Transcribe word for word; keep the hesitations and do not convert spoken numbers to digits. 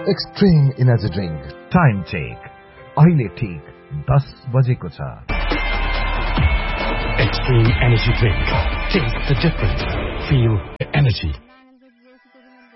Extreme energy drink time check अहिले ठीक दस बजेको छ। Extreme Energy Drink. Taste the difference. Feel the energy.